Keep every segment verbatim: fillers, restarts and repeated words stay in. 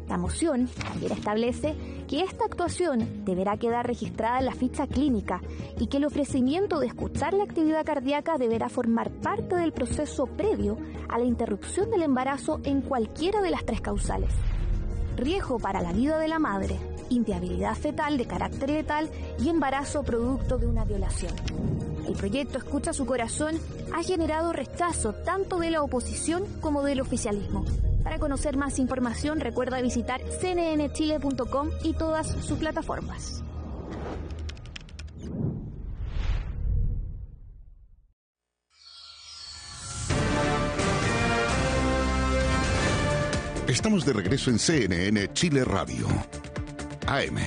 La moción también establece que esta actuación deberá quedar registrada en la ficha clínica y que el ofrecimiento de escuchar la actividad cardíaca deberá formar parte del proceso previo a la interrupción del embarazo en cualquiera de las tres causales. Riesgo para la vida de la madre, inviabilidad fetal de carácter letal y embarazo producto de una violación. El proyecto Escucha su corazón ha generado rechazo tanto de la oposición como del oficialismo. Para conocer más información, recuerda visitar c n n chile punto com y todas sus plataformas. Estamos de regreso en C N N Chile Radio. A M.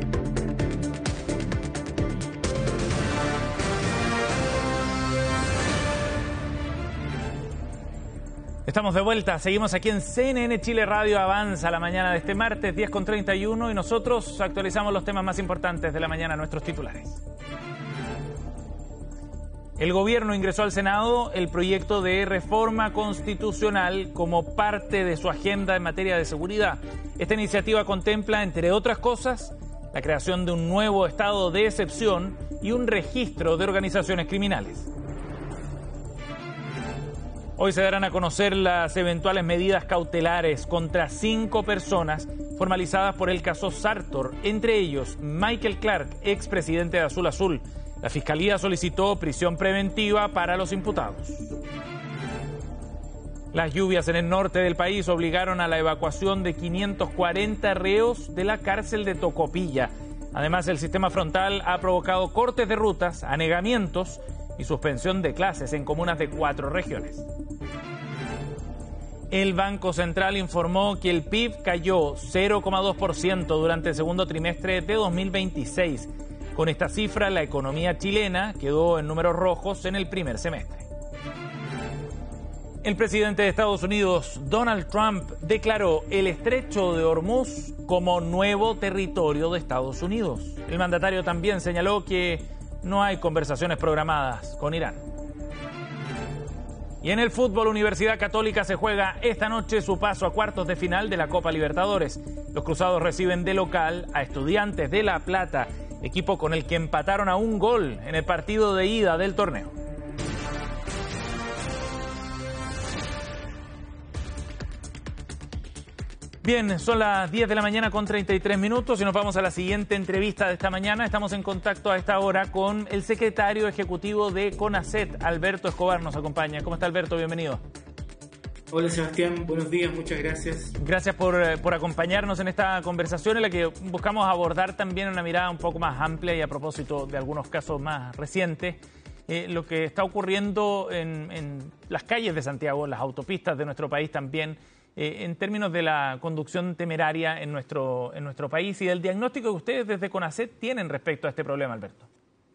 Estamos de vuelta, seguimos aquí en C N N Chile Radio. Avanza la mañana de este martes diez con treinta y uno y nosotros actualizamos los temas más importantes de la mañana, nuestros titulares. El gobierno ingresó al Senado el proyecto de reforma constitucional como parte de su agenda en materia de seguridad. Esta iniciativa contempla, entre otras cosas, la creación de un nuevo estado de excepción y un registro de organizaciones criminales. Hoy se darán a conocer las eventuales medidas cautelares contra cinco personas formalizadas por el caso Sartor, entre ellos Michael Clark, expresidente de Azul Azul. La Fiscalía solicitó prisión preventiva para los imputados. Las lluvias en el norte del país obligaron a la evacuación de quinientos cuarenta reos de la cárcel de Tocopilla. Además, el sistema frontal ha provocado cortes de rutas, anegamientos y suspensión de clases en comunas de cuatro regiones. El Banco Central informó que el P I B cayó cero coma dos por ciento durante el segundo trimestre de dos mil veintiséis. Con esta cifra, la economía chilena quedó en números rojos en el primer semestre. El presidente de Estados Unidos, Donald Trump, declaró el estrecho de Hormuz como nuevo territorio de Estados Unidos. El mandatario también señaló que no hay conversaciones programadas con Irán. Y en el fútbol, Universidad Católica se juega esta noche su paso a cuartos de final de la Copa Libertadores. Los cruzados reciben de local a Estudiantes de La Plata, equipo con el que empataron a un gol en el partido de ida del torneo. Bien, son las diez de la mañana con treinta y tres minutos y nos vamos a la siguiente entrevista de esta mañana. Estamos en contacto a esta hora con el secretario ejecutivo de CONACET, Alberto Escobar, nos acompaña. ¿Cómo está, Alberto? Bienvenido. Hola, Sebastián, buenos días, muchas gracias. Gracias por, por acompañarnos en esta conversación en la que buscamos abordar también una mirada un poco más amplia y a propósito de algunos casos más recientes, eh, lo que está ocurriendo en, en las calles de Santiago, en las autopistas de nuestro país también, eh, en términos de la conducción temeraria en nuestro, en nuestro país y del diagnóstico que ustedes desde CONACET tienen respecto a este problema, Alberto.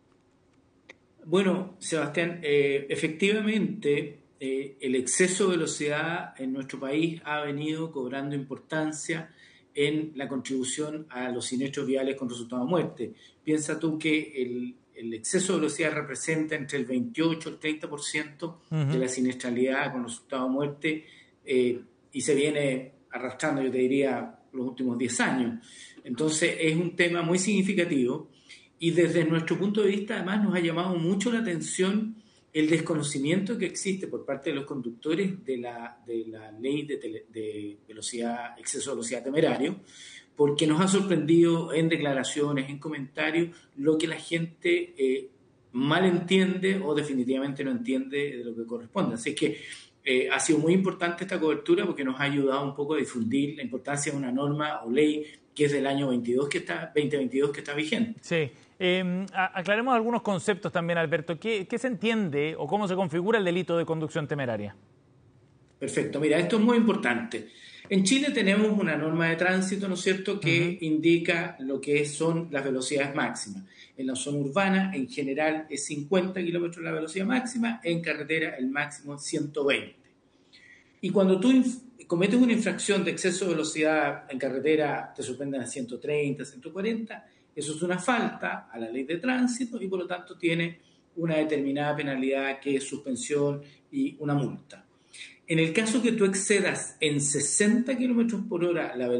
Bueno, Sebastián, eh, efectivamente... Eh, el exceso de velocidad en nuestro país ha venido cobrando importancia en la contribución a los siniestros viales con resultado de muerte. Piensa tú que el, el exceso de velocidad representa entre el veintiocho y el treinta por ciento uh-huh. de la siniestralidad con resultado de muerte eh, y se viene arrastrando, yo te diría, los últimos diez años. Entonces es un tema muy significativo y desde nuestro punto de vista además nos ha llamado mucho la atención el desconocimiento que existe por parte de los conductores de la, de la ley de, tele, de velocidad, exceso de velocidad temerario, porque nos ha sorprendido en declaraciones, en comentarios, lo que la gente eh, mal entiende o definitivamente no entiende de lo que corresponde. Así que eh, ha sido muy importante esta cobertura porque nos ha ayudado un poco a difundir la importancia de una norma o ley que es del año veintidós que está, veinte veintidós que está vigente. Sí. Eh, aclaremos algunos conceptos también, Alberto. ¿Qué, ¿Qué se entiende o cómo se configura el delito de conducción temeraria? Perfecto. Mira, esto es muy importante. En Chile tenemos una norma de tránsito, ¿no es cierto?, que uh-huh. indica lo que son las velocidades máximas. En la zona urbana, en general, es cincuenta kilómetros la velocidad máxima, en carretera el máximo es ciento veinte. Y cuando tú inf- cometes una infracción de exceso de velocidad en carretera, te suspenden a ciento treinta, ciento cuarenta. Eso es una falta a la ley de tránsito y por lo tanto tiene una determinada penalidad que es suspensión y una multa. En el caso que tú excedas en sesenta kilómetros por hora la velocidad